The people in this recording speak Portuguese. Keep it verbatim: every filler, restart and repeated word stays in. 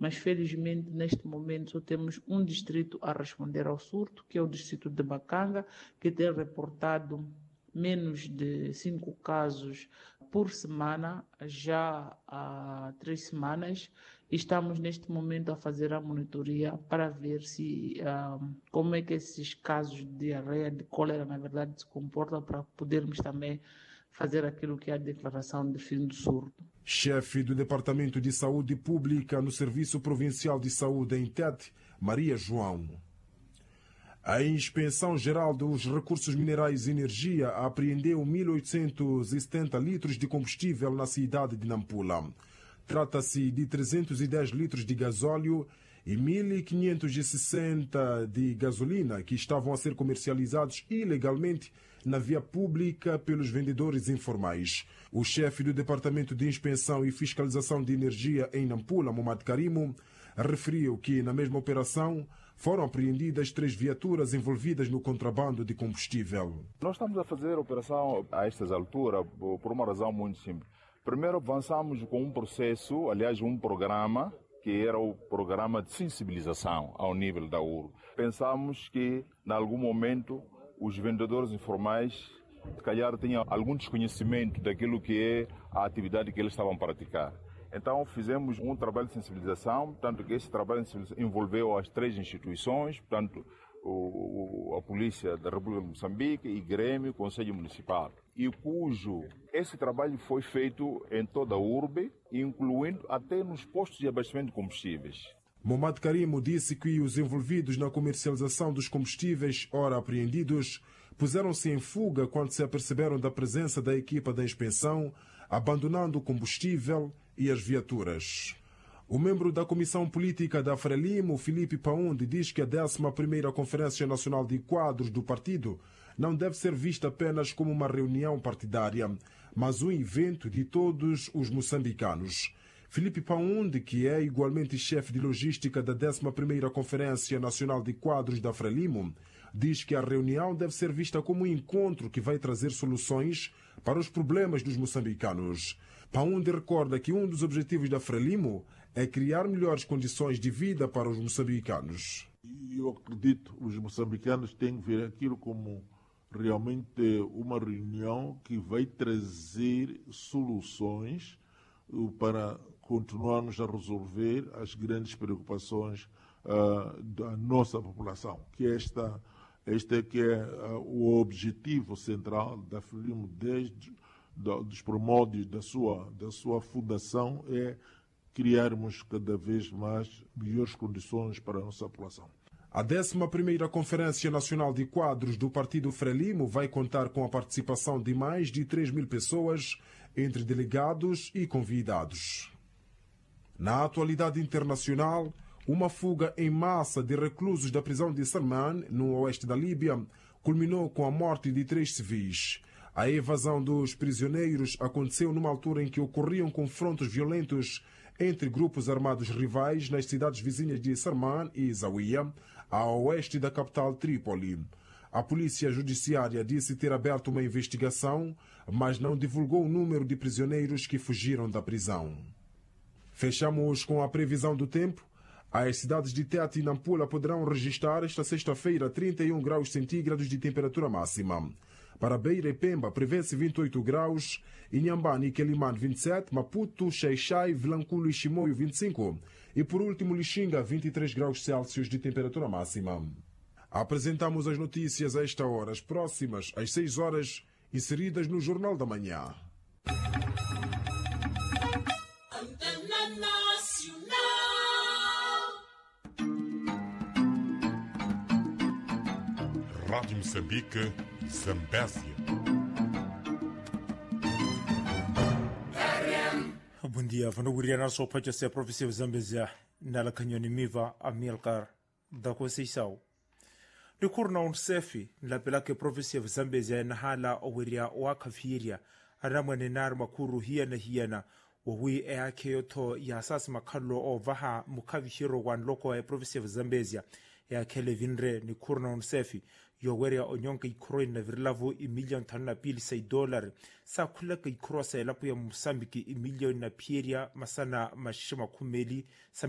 mas felizmente neste momento só temos um distrito a responder ao surto, que é o distrito de Macanga, que tem reportado menos de cinco casos por semana, já há três semanas. Estamos neste momento a fazer a monitoria para ver se um, como é que esses casos de diarreia, de cólera, na verdade, se comportam, para podermos também fazer aquilo que é a declaração de fim do surto. Chefe do Departamento de Saúde Pública no Serviço Provincial de Saúde em Tete, Maria João. A Inspeção Geral dos Recursos Minerais e Energia apreendeu mil oitocentos e setenta litros de combustível na cidade de Nampula. Trata-se de trezentos e dez litros de gasóleo e mil quinhentos e sessenta de gasolina que estavam a ser comercializados ilegalmente na via pública pelos vendedores informais. O chefe do Departamento de Inspeção e Fiscalização de Energia em Nampula, Momad Karimo, referiu que na mesma operação foram apreendidas três viaturas envolvidas no contrabando de combustível. Nós estamos a fazer a operação a estas alturas por uma razão muito simples. Primeiro avançamos com um processo, aliás um programa, que era o programa de sensibilização ao nível da U R B. Pensamos que, em algum momento, os vendedores informais, se calhar, tinham algum desconhecimento daquilo que é a atividade que eles estavam a praticar. Então, fizemos um trabalho de sensibilização, portanto, que esse trabalho de sensibilização envolveu as três instituições, portanto, o, o, a Polícia da República de Moçambique, e Grêmio, Conselho Municipal, e cujo esse trabalho foi feito em toda a U R B, incluindo até nos postos de abastecimento de combustíveis. Momad Karimo disse que os envolvidos na comercialização dos combustíveis, ora apreendidos, puseram-se em fuga quando se aperceberam da presença da equipa da inspeção, abandonando o combustível e as viaturas. O membro da Comissão Política da Frelimo, Filipe Paundi, diz que a décima primeira Conferência Nacional de Quadros do partido não deve ser vista apenas como uma reunião partidária, mas um evento de todos os moçambicanos. Filipe Paundi, que é igualmente chefe de logística da décima primeira Conferência Nacional de Quadros da Frelimo, diz que a reunião deve ser vista como um encontro que vai trazer soluções para os problemas dos moçambicanos. Paundi recorda que um dos objetivos da Frelimo é criar melhores condições de vida para os moçambicanos. Eu acredito que os moçambicanos têm que ver aquilo como realmente uma reunião que vai trazer soluções para continuarmos a resolver as grandes preocupações uh, da nossa população, que esta, este que é uh, o objetivo central da Frelimo desde da, dos primórdios da sua, da sua fundação, é criarmos cada vez mais melhores condições para a nossa população. A décima primeira Conferência Nacional de Quadros do Partido Frelimo vai contar com a participação de mais de três mil pessoas, entre delegados e convidados. Na atualidade internacional, uma fuga em massa de reclusos da prisão de Sarman, no oeste da Líbia, culminou com a morte de três civis. A evasão dos prisioneiros aconteceu numa altura em que ocorriam confrontos violentos entre grupos armados rivais nas cidades vizinhas de Sarman e Zawiya, a oeste da capital Trípoli. A polícia judiciária disse ter aberto uma investigação, mas não divulgou o número de prisioneiros que fugiram da prisão. Fechamos com a previsão do tempo. As cidades de Tete e Nampula poderão registrar esta sexta-feira trinta e um graus centígrados de temperatura máxima. Para Beira e Pemba prevê-se vinte e oito graus, Inhambane e Quelimane vinte e sete, Maputo, Xai-Xai, Vilanculo e Chimoio vinte e cinco e por último Lixinga vinte e três graus Celsius de temperatura máxima. Apresentamos as notícias a esta hora, as próximas às seis horas, inseridas no Jornal da Manhã. Rádio Moçambique, Zambésia. Bom dia, vamos ouvir a nossa opinião sobre a província de Zambésia, na Lacanyoni Miva, Amilcar, da Conceição. Recorre na Unsefi, na pela que a província de Zambésia na hala owiria o akafiria, aramane nar makuru hiana hiana, wawi e akeyoto ya sasa makalo o vaha mukavishiro wan loko e província de Zambésia. Ya kele vinre ni kurna Unsefi, yoweria onyonka ikuro na virlavu i milion tana pili say dollar sa kulaka ikuro sa elapu ya Mosambiki i milion na pieria masana mashima kumeli